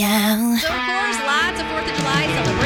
Yeah. So, of course, lots of 4th of July celebrations.